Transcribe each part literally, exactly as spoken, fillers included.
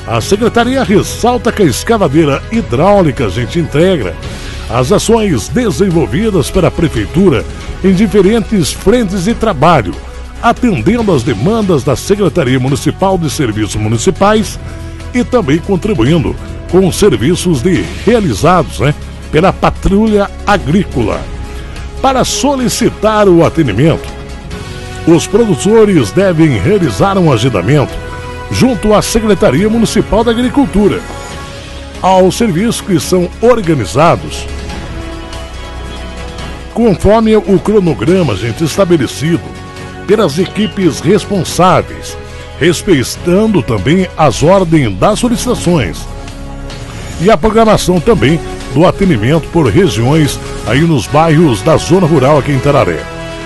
A Secretaria ressalta que a escavadeira hidráulica, gente, integra as ações desenvolvidas pela Prefeitura em diferentes frentes de trabalho, atendendo às demandas da Secretaria Municipal de Serviços Municipais e também contribuindo com os serviços de, realizados né, pela Patrulha Agrícola. Para solicitar o atendimento, os produtores devem realizar um agendamento junto à Secretaria Municipal da Agricultura. Aos serviços que são organizados conforme o cronograma, gente, estabelecido pelas equipes responsáveis, respeitando também as ordens das solicitações e a programação também do atendimento por regiões aí nos bairros da zona rural aqui em Tararé.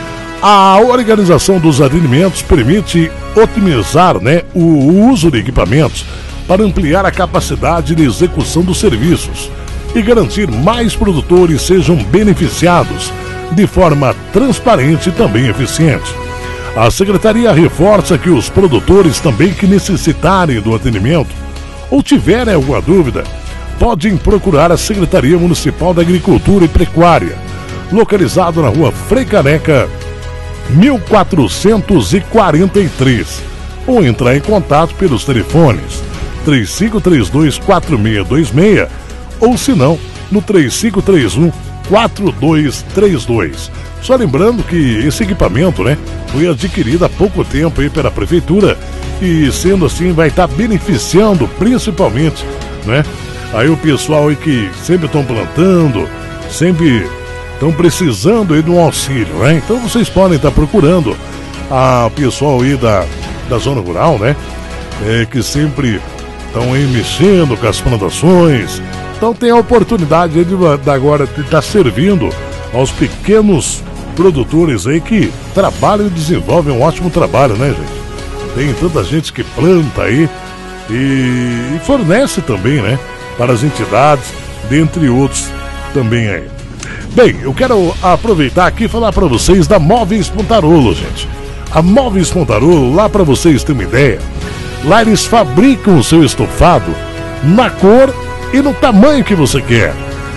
A organização dos atendimentos permite otimizar né, o uso de equipamentos para ampliar a capacidade de execução dos serviços e garantir mais produtores sejam beneficiados de forma transparente e também eficiente. A Secretaria reforça que os produtores também que necessitarem do atendimento ou tiverem alguma dúvida, podem procurar a Secretaria Municipal da Agricultura e Pecuária, localizado na rua Frei Caneca, mil quatrocentos e quarenta e três, ou entrar em contato pelos telefones três cinco três dois, quatro seis dois seis ou se não, no três cinco três um, quatro dois três dois. Só lembrando que esse equipamento, né, foi adquirido há pouco tempo aí pela Prefeitura e, sendo assim, vai estar beneficiando principalmente, né, aí o pessoal aí que sempre estão plantando, sempre estão precisando aí de um auxílio, né? Então vocês podem estar procurando a pessoal aí da, da zona rural, né? É, que sempre estão aí mexendo com as plantações. Então tem a oportunidade aí de, de agora de estar servindo aos pequenos produtores aí que trabalham e desenvolvem um ótimo trabalho, né, gente? Tem tanta gente que planta aí e, e fornece também, né? Para as entidades, dentre outros também aí. Bem, eu quero aproveitar aqui e falar para vocês da Móveis Pontarolo, gente. A Móveis Pontarolo, lá para vocês terem uma ideia, lá eles fabricam o seu estofado na cor e no tamanho que você quer.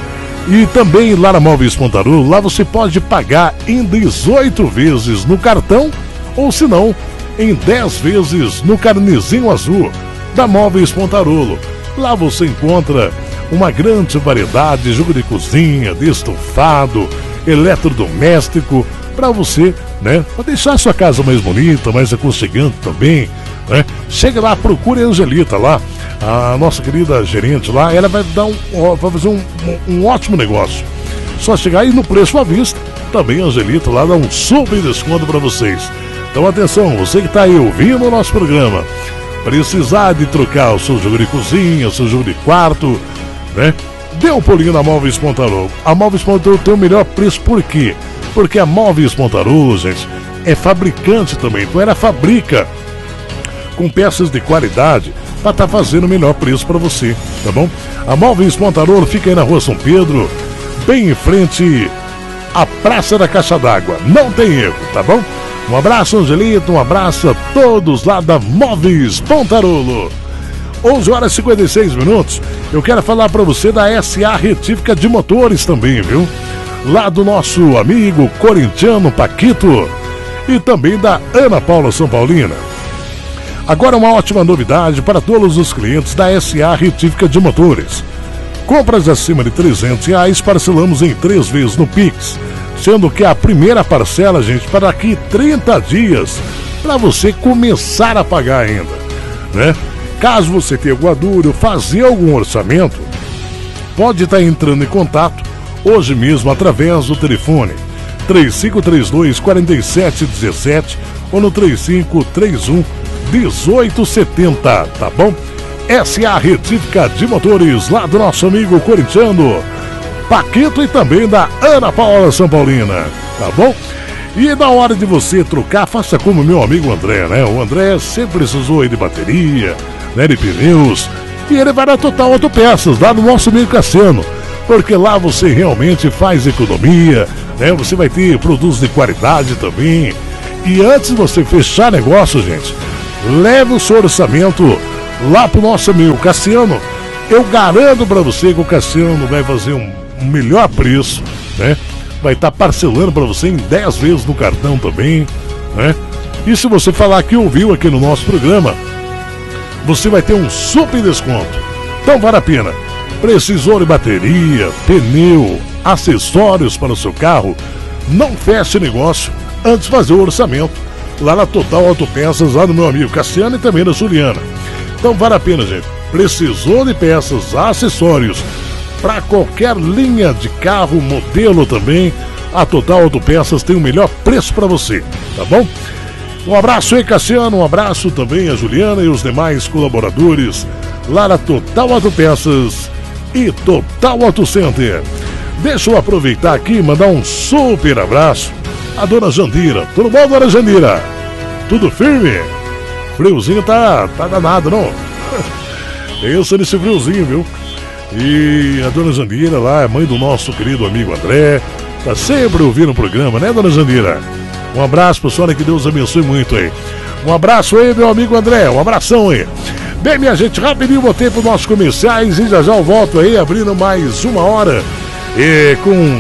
E também lá na Móveis Pontarolo, lá você pode pagar em dezoito vezes no cartão ou se não, em dez vezes no carnezinho azul da Móveis Pontarolo. Lá você encontra uma grande variedade de jogo de cozinha, de estofado, eletrodoméstico, para você, né, para deixar a sua casa mais bonita, mais aconchegante também, né? Chega lá, procure a Angelita lá, a nossa querida gerente lá, ela vai dar um, vai fazer um, um, um ótimo negócio. Só chegar aí no preço à vista, também a Angelita lá dá um super desconto para vocês. Então atenção, você que está aí ouvindo o nosso programa, precisar de trocar o seu jogo de cozinha, o seu jogo de quarto, né? Dê um pulinho na Móveis Pontarolo. A Móveis Pontarolo tem o melhor preço, por quê? Porque a Móveis Pontarolo, gente, é fabricante também. Então ela fabrica com peças de qualidade para estar tá fazendo o melhor preço para você, tá bom? A Móveis Pontarolo fica aí na rua São Pedro, bem em frente à Praça da Caixa d'Água. Não tem erro, tá bom? Um abraço, Angelita, um abraço a todos lá da Móveis Pontarolo. onze horas e cinquenta e seis minutos. Eu quero falar para você da S A Retífica de Motores também, viu? Lá do nosso amigo corintiano Paquito e também da Ana Paula São Paulina. Agora uma ótima novidade para todos os clientes da S A Retífica de Motores. Compras acima de trezentos reais parcelamos em três vezes no Pix, sendo que a primeira parcela, gente, para daqui trinta dias, para você começar a pagar ainda, né? Caso você tenha alguma dúvida, fazer algum orçamento, pode estar entrando em contato hoje mesmo através do telefone três cinco três dois, quatro sete um sete ou no três cinco três um, um oito sete zero, tá bom? S A Retífica de Motores, lá do nosso amigo corintiano Paquito e também da Ana Paula São Paulina, tá bom? E na hora de você trocar, faça como meu amigo André, né? O André sempre precisou aí de bateria, né, de pneus, e ele vai na Total Autopeças, lá no nosso amigo Cassiano, porque lá você realmente faz economia, né? Você vai ter produtos de qualidade também. E antes de você fechar negócio, gente, leve o seu orçamento lá pro nosso amigo Cassiano. Eu garanto para você que o Cassiano vai fazer um, um melhor preço, né? Vai estar tá parcelando para você em dez vezes no cartão também, né? E se você falar que ouviu aqui no nosso programa, você vai ter um super desconto. Então vale a pena. Precisou de bateria, pneu, acessórios para o seu carro? Não feche negócio antes de fazer o orçamento lá na Total Autopeças, lá do meu amigo Cassiano e também da Juliana. Então vale a pena, gente. Precisou de peças, acessórios para qualquer linha de carro, modelo também, a Total Autopeças tem o melhor preço para você, tá bom? Um abraço aí, Cassiano, um abraço também a Juliana e os demais colaboradores lá na Total Autopeças e Total Auto Center. Deixa eu aproveitar aqui e mandar um super abraço à dona Jandira. Tudo bom, dona Jandira? Tudo firme? Friozinho tá, tá danado, não? Pensa nesse friozinho, viu? E a dona Jandira lá é mãe do nosso querido amigo André. Tá sempre ouvindo o programa, né, dona Jandira? Um abraço, pessoal, que Deus abençoe muito aí. Um abraço aí, meu amigo André, um abração aí. Bem, minha gente, rapidinho botei para os nossos comerciais e já já eu volto aí, abrindo mais uma hora. E com...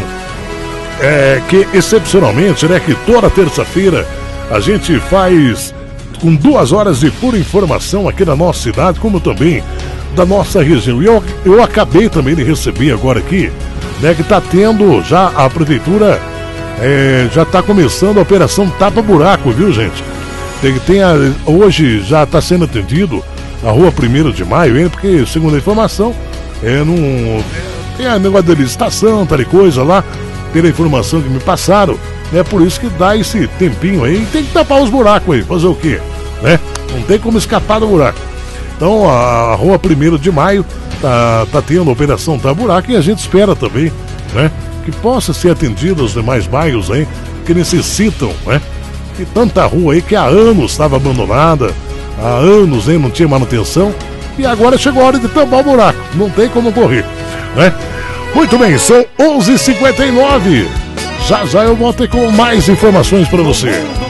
É, que excepcionalmente, né, que toda terça-feira a gente faz com duas horas de pura informação aqui na nossa cidade, como também da nossa região. E eu, eu acabei também de receber agora aqui, né, que está tendo já a prefeitura... É, já está começando a operação tapa-buraco, viu, gente? Tem, tem a, hoje já está sendo atendido a rua primeiro de maio, hein? Porque, segundo a informação, é, num, tem a negócio da licitação, tal e coisa lá, pela informação que me passaram, é né? Por isso que dá esse tempinho aí, tem que tapar os buracos aí, fazer o quê? Né? Não tem como escapar do buraco. Então, a, a rua primeiro de maio tá, tá tendo a operação tapa-buraco e a gente espera também, né? Que possa ser atendido aos demais bairros aí, que necessitam, né? E tanta rua aí que há anos estava abandonada, há anos aí não tinha manutenção, e agora chegou a hora de tampar o buraco, não tem como correr, né? Muito bem, são onze e cinquenta e nove, já já eu volto com mais informações para você.